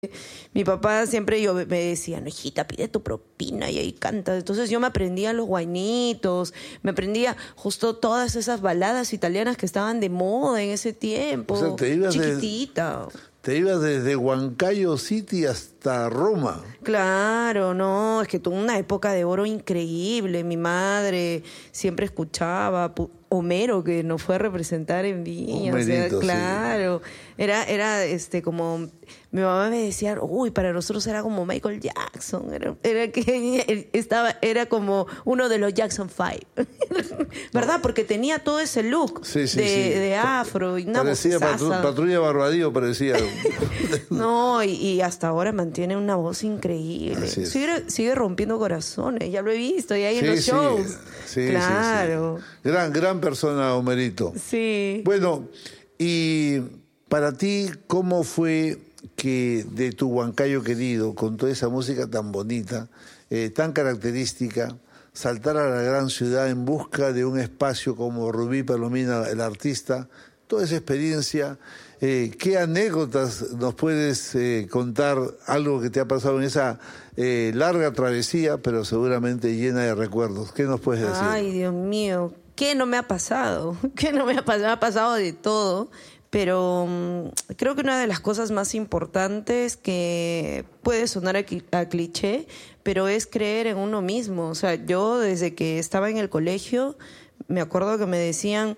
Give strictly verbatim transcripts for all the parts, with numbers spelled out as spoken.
Mi papá siempre yo me decía, no, hijita, pide tu propina y ahí canta. Entonces yo me aprendía los guainitos, me aprendía justo todas esas baladas italianas que estaban de moda en ese tiempo. O sea, te ibas chiquitita. De, te ibas desde Huancayo City hasta Roma. Claro, no, es que tuve una época de oro increíble. Mi madre siempre escuchaba Homero, que nos fue a representar en Viña. Homerito, o sea, claro. Sí. Era, era este como mi mamá me decía, uy, para nosotros era como Michael Jackson, era, era que estaba, era como uno de los Jackson Five, ¿verdad? No. Porque tenía todo ese look sí, sí, de, sí. de afro y una parecía patru Patrulla Barbadillo, parecía. No, y, y hasta ahora mantiene una voz increíble. Sigue, sigue rompiendo corazones, ya lo he visto, y ahí sí, en los sí, shows. Sí, claro. Sí, sí. Gran, gran persona, Homerito. Sí. Bueno, y para ti, ¿cómo fue que de tu Huancayo querido, con toda esa música tan bonita, eh, tan característica, saltar a la gran ciudad en busca de un espacio como Rubí Palomina, el artista, toda esa experiencia, eh, ¿qué anécdotas nos puedes eh, contar, algo que te ha pasado en esa eh, larga travesía, pero seguramente llena de recuerdos? ¿Qué nos puedes decir? Ay, Dios mío, ¿qué no me ha pasado? ¿Qué no me ha pasado? Me ha pasado de todo. Pero um, creo que una de las cosas más importantes, que puede sonar a, a cliché, pero es creer en uno mismo. O sea, yo desde que estaba en el colegio, me acuerdo que me decían,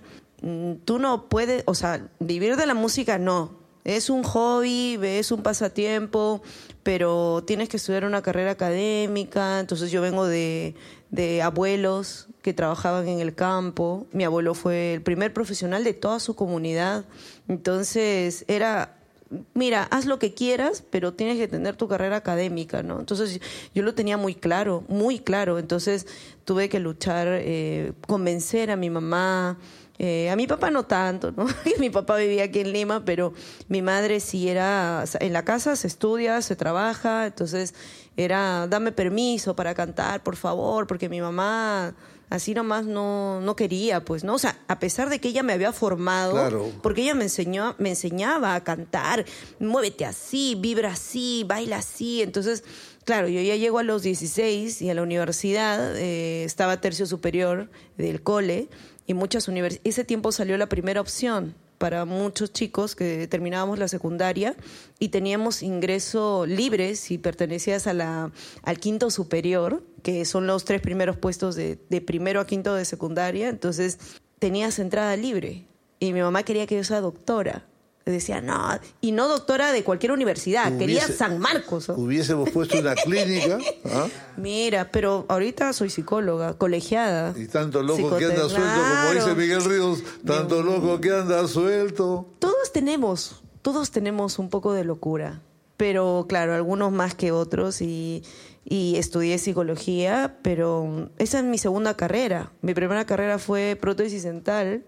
tú no puedes, o sea, vivir de la música no. Es un hobby, es un pasatiempo, pero tienes que estudiar una carrera académica. Entonces yo vengo de, de abuelos que trabajaban en el campo. Mi abuelo fue el primer profesional de toda su comunidad. Entonces era, mira, haz lo que quieras, pero tienes que tener tu carrera académica, ¿no? Entonces yo lo tenía muy claro, muy claro. Entonces tuve que luchar, eh, convencer a mi mamá. Eh, a mi papá no tanto, ¿no? Mi papá vivía aquí en Lima, pero mi madre sí era, en la casa se estudia, se trabaja, entonces era, dame permiso para cantar, por favor, porque mi mamá así nomás no, no quería, pues, ¿no? O sea, a pesar de que ella me había formado, claro, porque ella me enseñó, me enseñaba a cantar, muévete así, vibra así, baila así, entonces, claro, yo ya llego a los dieciséis y a la universidad, eh, estaba tercio superior del cole, y muchas universidades, ese tiempo salió la primera opción para muchos chicos que terminábamos la secundaria y teníamos ingreso libre si pertenecías a la, al quinto superior, que son los tres primeros puestos de, de primero a quinto de secundaria, entonces tenías entrada libre y mi mamá quería que yo sea doctora. Decía, no, y no doctora de cualquier universidad, Hubiese, quería San Marcos. ¿No? Hubiésemos puesto una clínica. ¿Ah? Mira, pero ahorita soy psicóloga, colegiada. Y tanto loco que anda suelto, como dice Miguel Ríos, tanto Dios loco que anda suelto. Todos tenemos, todos tenemos un poco de locura, pero claro, algunos más que otros, y, y estudié psicología, pero esa es mi segunda carrera. Mi primera carrera fue prótesis dental,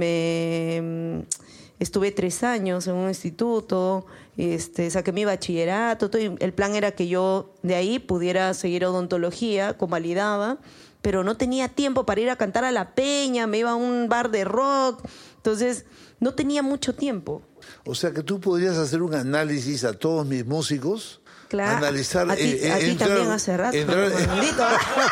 me... Estuve tres años en un instituto, este, saqué mi bachillerato, todo, y el plan era que yo de ahí pudiera seguir odontología, convalidaba, pero no tenía tiempo para ir a cantar a la peña, me iba a un bar de rock, entonces no tenía mucho tiempo. O sea que tú podrías hacer un análisis a todos mis músicos, claro, analizar... A ti, eh, a ti entrar, también hace rato, entrar, bendito.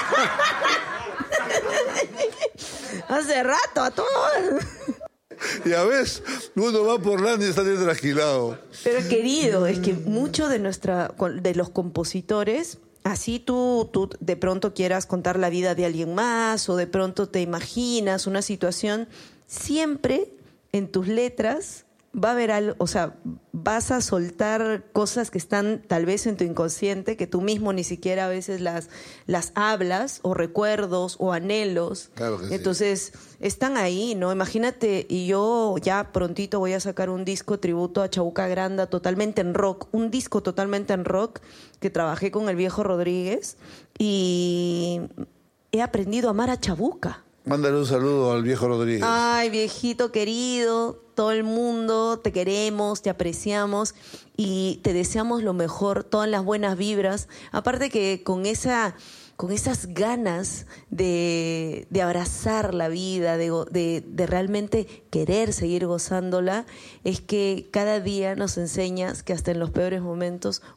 Hace rato, a todos. Ya ves, uno va por la y sale trasquilado. Pero querido, es que muchos de nuestra, de los compositores, así tú, tú de pronto quieras contar la vida de alguien más o de pronto te imaginas una situación, siempre en tus letras va a haber algo, o sea, vas a soltar cosas que están tal vez en tu inconsciente, que tú mismo ni siquiera a veces las, las hablas, o recuerdos, o anhelos. Claro que Entonces, sí. Están ahí, ¿no? Imagínate, y yo ya prontito voy a sacar un disco tributo a Chabuca Granda, totalmente en rock, un disco totalmente en rock, que trabajé con el viejo Rodríguez, y he aprendido a amar a Chabuca. Mándale un saludo al viejo Rodríguez. Ay, viejito querido, todo el mundo, te queremos, te apreciamos y te deseamos lo mejor, todas las buenas vibras. Aparte que con esa, con esas ganas de, de abrazar la vida, de, de, de realmente querer seguir gozándola, es que cada día nos enseñas que hasta en los peores momentos